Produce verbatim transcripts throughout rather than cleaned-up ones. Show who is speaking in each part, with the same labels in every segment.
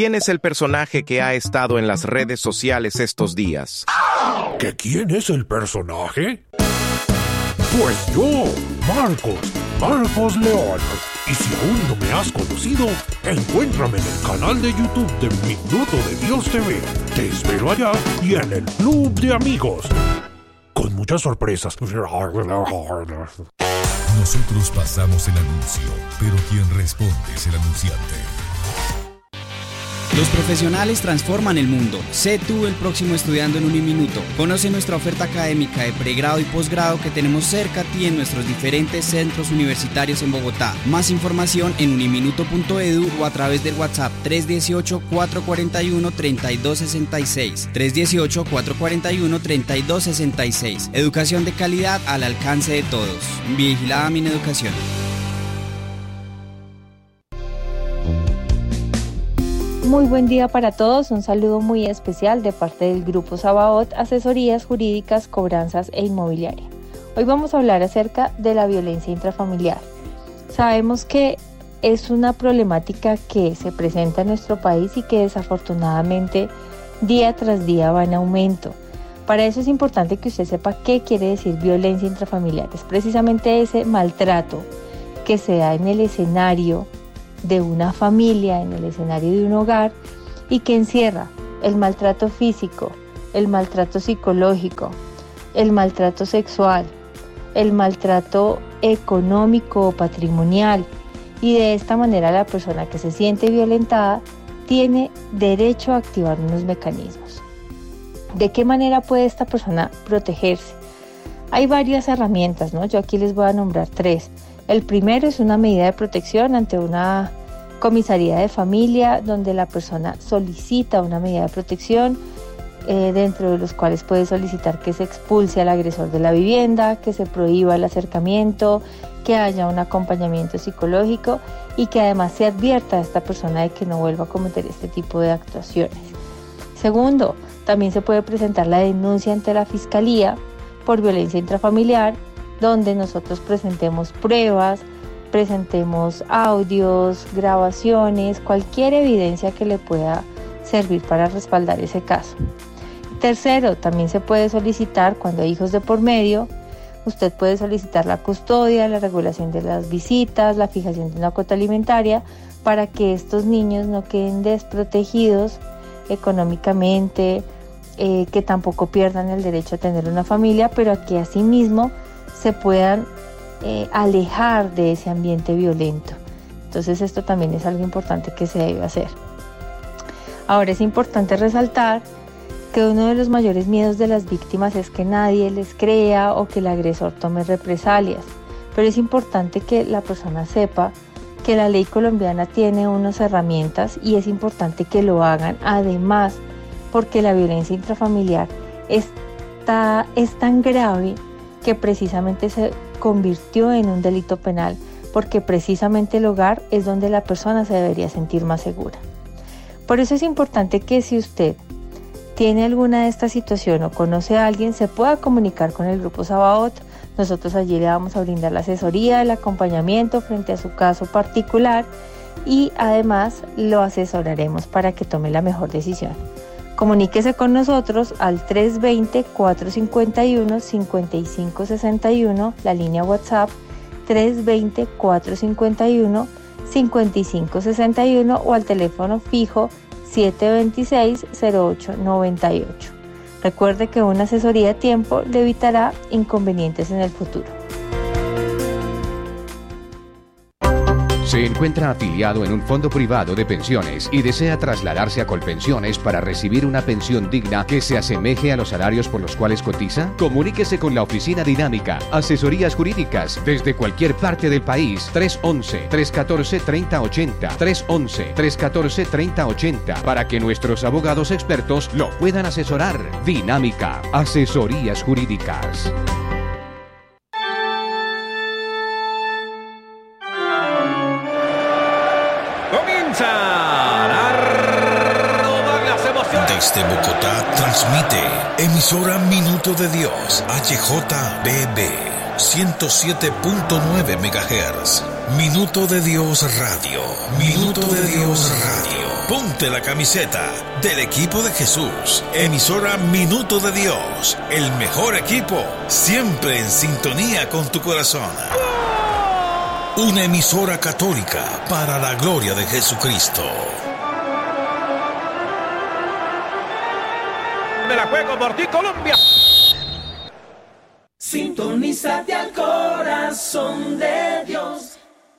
Speaker 1: ¿quién es el personaje que ha estado en las redes sociales estos días?
Speaker 2: ¿Que quién es el personaje? Pues yo, Marcos, Marcos León. Y si aún no me has conocido, encuéntrame en el canal de YouTube de Minuto de Dios T V. Te espero allá y en el Club de Amigos. Con muchas sorpresas.
Speaker 3: Nosotros pasamos el anuncio, pero quien responde es el anunciante.
Speaker 4: Los profesionales transforman el mundo. Sé tú el próximo estudiando en Uniminuto. Conoce nuestra oferta académica de pregrado y posgrado que tenemos cerca a ti en nuestros diferentes centros universitarios en Bogotá. Más información en uniminuto punto edu o a través del WhatsApp tres uno ocho, cuatro cuatro uno, tres dos seis seis. tres uno ocho, cuatro cuatro uno, tres dos seis seis. Educación de calidad al alcance de todos. Vigilada Mineducación.
Speaker 5: Muy buen día para todos, un saludo muy especial de parte del Grupo Sabaot, Asesorías Jurídicas, Cobranzas e Inmobiliaria. Hoy vamos a hablar acerca de la violencia intrafamiliar. Sabemos que es una problemática que se presenta en nuestro país y que desafortunadamente día tras día va en aumento. Para eso es importante que usted sepa qué quiere decir violencia intrafamiliar. Es precisamente ese maltrato que se da en el escenario de una familia, en el escenario de un hogar, y que encierra el maltrato físico, el maltrato psicológico, el maltrato sexual, el maltrato económico o patrimonial, y de esta manera la persona que se siente violentada tiene derecho a activar unos mecanismos. ¿De qué manera puede esta persona protegerse? Hay varias herramientas, ¿no? Yo aquí les voy a nombrar tres. El primero es una medida de protección ante una comisaría de familia donde la persona solicita una medida de protección, eh, dentro de los cuales puede solicitar que se expulse al agresor de la vivienda, que se prohíba el acercamiento, que haya un acompañamiento psicológico y que además se advierta a esta persona de que no vuelva a cometer este tipo de actuaciones. Segundo, también se puede presentar la denuncia ante la Fiscalía por violencia intrafamiliar, donde nosotros presentemos pruebas, presentemos audios, grabaciones, cualquier evidencia que le pueda servir para respaldar ese caso. Tercero, también se puede solicitar, cuando hay hijos de por medio, usted puede solicitar la custodia, la regulación de las visitas, la fijación de una cuota alimentaria, para que estos niños no queden desprotegidos económicamente, eh, que tampoco pierdan el derecho a tener una familia, pero que asimismo se puedan eh, alejar de ese ambiente violento. Entonces esto también es algo importante que se debe hacer. Ahora es importante resaltar que uno de los mayores miedos de las víctimas es que nadie les crea o que el agresor tome represalias, pero es importante que la persona sepa que la ley colombiana tiene unas herramientas y es importante que lo hagan, además porque la violencia intrafamiliar está, es tan grave que precisamente se convirtió en un delito penal, porque precisamente el hogar es donde la persona se debería sentir más segura. Por eso es importante que si usted tiene alguna de estas situaciones o conoce a alguien, se pueda comunicar con el Grupo Sabaot. Nosotros allí le vamos a brindar la asesoría, el acompañamiento frente a su caso particular y además lo asesoraremos para que tome la mejor decisión. Comuníquese con nosotros al tres dos cero, cuatro cinco uno, cinco cinco seis uno, la línea WhatsApp tres dos cero, cuatro cinco uno, cinco cinco seis uno o al teléfono fijo siete dos seis, cero ocho nueve ocho. Recuerde que una asesoría a tiempo le evitará inconvenientes en el futuro.
Speaker 6: Se encuentra afiliado en un fondo privado de pensiones y desea trasladarse a Colpensiones para recibir una pensión digna que se asemeje a los salarios por los cuales cotiza. Comuníquese con la Oficina Dinámica, Asesorías Jurídicas, desde cualquier parte del país. tres once, tres catorce, treinta ochenta, tres once, tres catorce, treinta ochenta, para que nuestros abogados expertos lo puedan asesorar. Dinámica, Asesorías Jurídicas.
Speaker 3: Desde Bogotá transmite emisora Minuto de Dios H J B B ciento siete punto nueve megahertz. Minuto de Dios Radio. Minuto de Dios Radio. ponte la camiseta del equipo de Jesús. Emisora Minuto de Dios, el mejor equipo, siempre en sintonía con tu corazón. Una emisora católica para la gloria de Jesucristo.
Speaker 7: Me la juego por ti, Colombia.
Speaker 8: Sintonízate al corazón de Dios.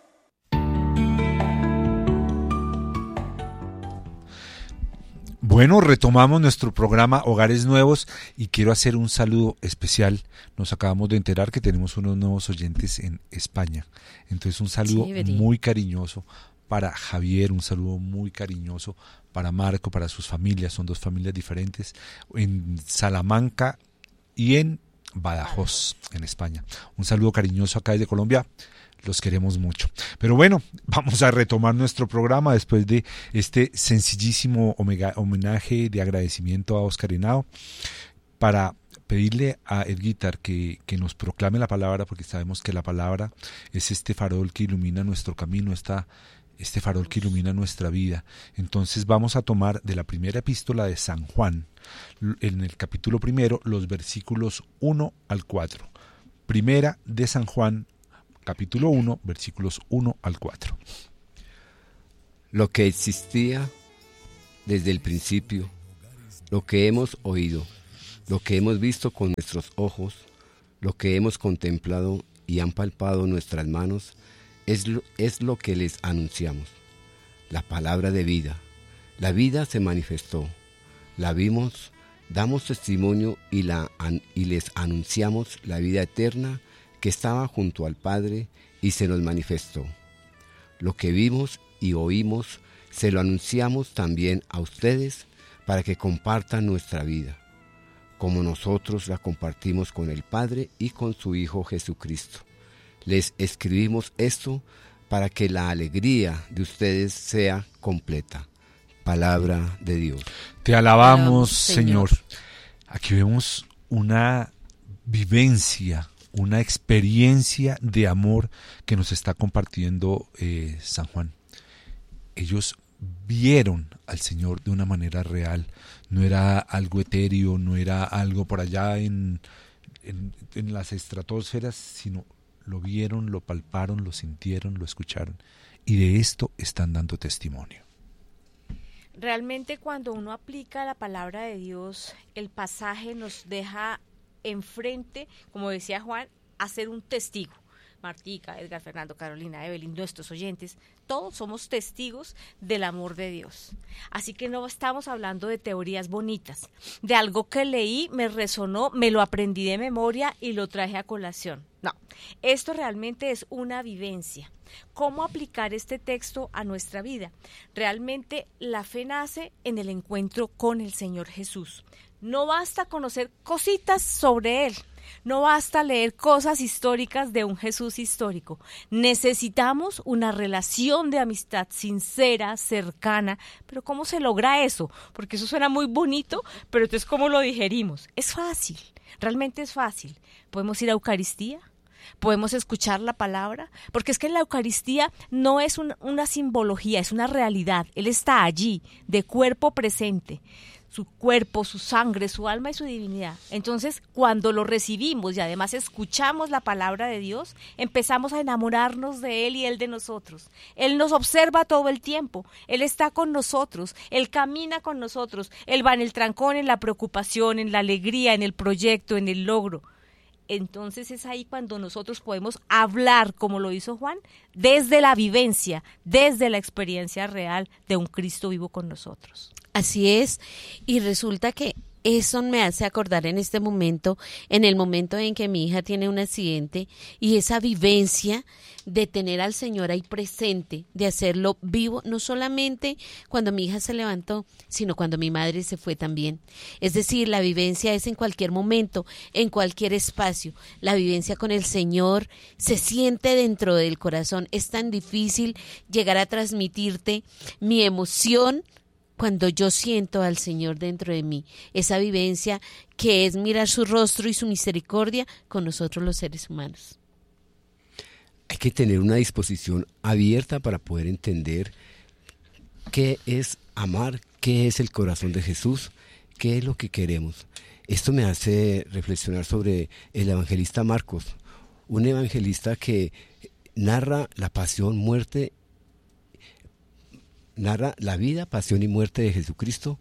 Speaker 2: Bueno, retomamos nuestro programa Hogares Nuevos y quiero hacer un saludo especial. Nos acabamos de enterar que tenemos unos nuevos oyentes en España. Entonces un saludo Chévere. muy cariñoso para Javier, un saludo muy cariñoso para Marco, para sus familias, son dos familias diferentes, en Salamanca y en Badajoz, en España. Un saludo cariñoso acá desde Colombia. Los queremos mucho. Pero bueno, vamos a retomar nuestro programa después de este sencillísimo omega, homenaje de agradecimiento a Oscar Henao, para pedirle a Edguitar que, que nos proclame la palabra, porque sabemos que la palabra es este farol que ilumina nuestro camino, esta, este farol que ilumina nuestra vida. Entonces vamos a tomar de la primera epístola de San Juan, en el capítulo primero, los versículos uno al cuatro. Primera de San Juan, capítulo uno, versículos uno al cuatro.
Speaker 9: Lo que existía desde el principio, lo que hemos oído, lo que hemos visto con nuestros ojos, lo que hemos contemplado y han palpado nuestras manos, es lo, es lo que les anunciamos. La palabra de vida. La vida se manifestó, la vimos, damos testimonio y, la, y les anunciamos la vida eterna que estaba junto al Padre y se nos manifestó. Lo que vimos y oímos se lo anunciamos también a ustedes para que compartan nuestra vida, como nosotros la compartimos con el Padre y con su Hijo Jesucristo. Les escribimos esto para que la alegría de ustedes sea completa. Palabra de Dios.
Speaker 2: Te alabamos, Señor. Señor. Aquí vemos una vivencia, una experiencia de amor que nos está compartiendo eh, San Juan. Ellos vieron al Señor de una manera real, no era algo etéreo, no era algo por allá en, en, en las estratosferas, sino lo vieron, lo palparon, lo sintieron, lo escucharon, y de esto están dando testimonio.
Speaker 10: Realmente cuando uno aplica la palabra de Dios, el pasaje nos deja enfrente, como decía Juan, a ser un testigo. Martica, Edgar, Fernando, Carolina, Evelyn, nuestros oyentes, todos somos testigos del amor de Dios. Así que no estamos hablando de teorías bonitas, de algo que leí, me resonó, me lo aprendí de memoria y lo traje a colación. No, esto realmente es una vivencia. ¿Cómo aplicar este texto a nuestra vida? Realmente la fe nace en el encuentro con el Señor Jesús. No basta conocer cositas sobre Él. No basta leer cosas históricas de un Jesús histórico. Necesitamos una relación de amistad sincera, cercana. Pero ¿cómo se logra eso? Porque eso suena muy bonito, pero entonces ¿cómo lo digerimos? Es fácil, realmente es fácil. Podemos ir a Eucaristía, podemos escuchar la palabra, porque es que en la Eucaristía no es un, una simbología, es una realidad. Él está allí, de cuerpo presente. Su cuerpo, su sangre, su alma y su divinidad. Entonces, cuando lo recibimos y además escuchamos la palabra de Dios, empezamos a enamorarnos de Él y Él de nosotros. Él nos observa todo el tiempo, Él está con nosotros, Él camina con nosotros, Él va en el trancón, en la preocupación, en la alegría, en el proyecto, en el logro. Entonces es ahí cuando nosotros podemos hablar, como lo hizo Juan, desde la vivencia, desde la experiencia real de un Cristo vivo con nosotros.
Speaker 11: Así es, y resulta que eso me hace acordar en este momento, en el momento en que mi hija tiene un accidente y esa vivencia de tener al Señor ahí presente, de hacerlo vivo, no solamente cuando mi hija se levantó, sino cuando mi madre se fue también. Es decir, la vivencia es en cualquier momento, en cualquier espacio. La vivencia con el Señor se siente dentro del corazón. Es tan difícil llegar a transmitirte mi emoción cuando yo siento al Señor dentro de mí, esa vivencia que es mirar su rostro y su misericordia con nosotros los seres humanos.
Speaker 9: Hay que tener una disposición abierta para poder entender qué es amar, qué es el corazón de Jesús, qué es lo que queremos. Esto me hace reflexionar sobre el evangelista Marcos, un evangelista que narra la pasión, muerte, narra la vida, pasión y muerte de Jesucristo,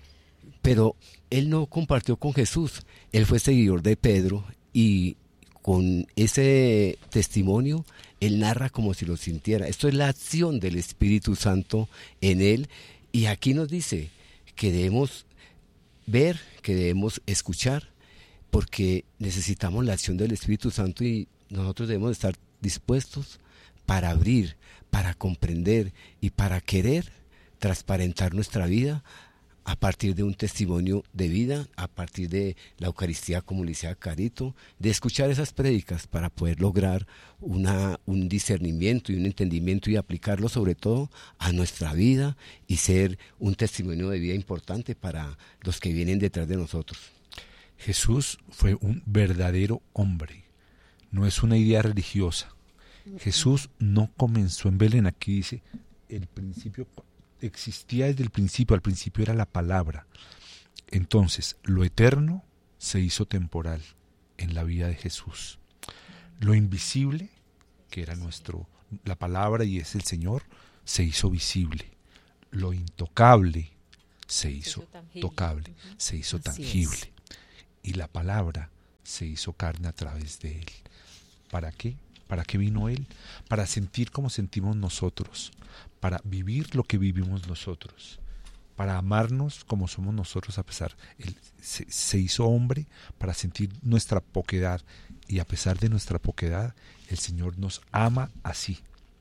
Speaker 9: pero él no compartió con Jesús, él fue seguidor de Pedro y con ese testimonio él narra como si lo sintiera. Esto es la acción del Espíritu Santo en él, y aquí nos dice que debemos ver, que debemos escuchar, porque necesitamos la acción del Espíritu Santo y nosotros debemos estar dispuestos para abrir, para comprender y para querer transparentar nuestra vida a partir de un testimonio de vida, a partir de la Eucaristía, como le decía Carito, de escuchar esas prédicas para poder lograr una, un discernimiento y un entendimiento y aplicarlo sobre todo a nuestra vida y ser un testimonio de vida importante para los que vienen detrás de nosotros.
Speaker 12: Jesús fue un verdadero hombre, no es una idea religiosa. Jesús no comenzó en Belén, aquí dice, el principio existía desde el principio, al principio era la palabra. Entonces, lo eterno se hizo temporal en la vida de Jesús. Lo invisible, que era nuestro, la palabra y es el Señor, se hizo visible. Lo intocable se hizo tocable, se hizo tangible. Y la palabra se hizo carne a través de Él. ¿Para qué? ¿Para qué vino Él? Para sentir como sentimos nosotros, para vivir lo que vivimos nosotros, para amarnos como somos nosotros a pesar. Él se, se hizo hombre para sentir nuestra poquedad, y a pesar de nuestra poquedad, el Señor nos ama así.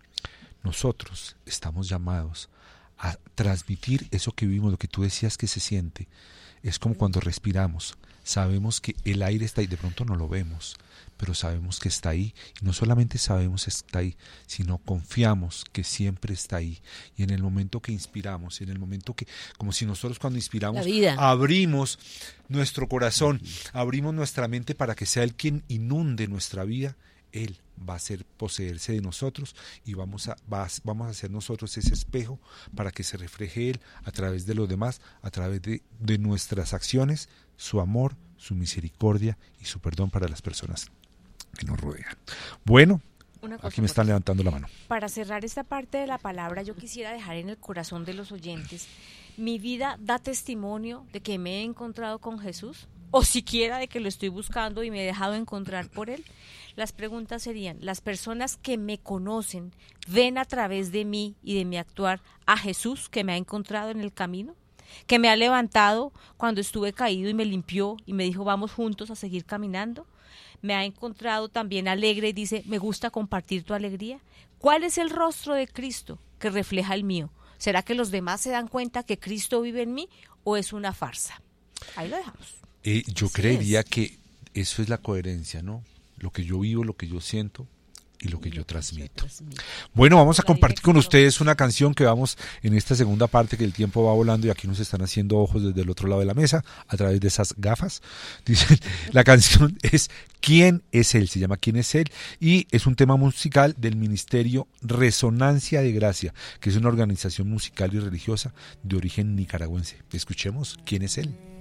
Speaker 12: Nosotros estamos llamados a transmitir eso que vivimos, lo que tú decías que se siente. Es como cuando respiramos. Sabemos que el aire está ahí, de pronto no lo vemos, pero sabemos que está ahí, y no solamente sabemos que está ahí, sino confiamos que siempre está ahí. Y en el momento que inspiramos, en el momento que, como si nosotros cuando inspiramos, abrimos nuestro corazón, abrimos nuestra mente para que sea Él quien inunde nuestra vida, Él va a ser poseerse de nosotros y vamos a, va, vamos a hacer nosotros ese espejo para que se refleje Él a través de los demás, a través de, de nuestras acciones, su amor, su misericordia y su perdón para las personas que nos rodean. Bueno, cosa, aquí me están levantando la mano.
Speaker 10: Para cerrar esta parte de la palabra, yo quisiera dejar en el corazón de los oyentes, ¿mi vida da testimonio de que me he encontrado con Jesús? ¿O siquiera de que lo estoy buscando y me he dejado encontrar por Él? Las preguntas serían, ¿las personas que me conocen ven a través de mí y de mi actuar a Jesús que me ha encontrado en el camino? ¿Que me ha levantado cuando estuve caído y me limpió y me dijo vamos juntos a seguir caminando? ¿Me ha encontrado también alegre y dice me gusta compartir tu alegría? ¿Cuál es el rostro de Cristo que refleja el mío? ¿Será que los demás se dan cuenta que Cristo vive en mí o es una farsa? Ahí lo dejamos.
Speaker 12: Eh, yo
Speaker 10: Así
Speaker 12: creería
Speaker 10: es.
Speaker 12: que eso es la coherencia, ¿no? Lo que yo vivo, lo que yo siento y lo que yo transmito. Bueno, vamos a compartir con ustedes una canción que vamos en esta segunda parte, que el tiempo va volando y aquí nos están haciendo ojos desde el otro lado de la mesa a través de esas gafas. Dicen, la canción es ¿Quién es Él? Se llama ¿Quién es Él? Y es un tema musical del Ministerio Resonancia de Gracia, que es una organización musical y religiosa de origen nicaragüense. Escuchemos ¿Quién es Él?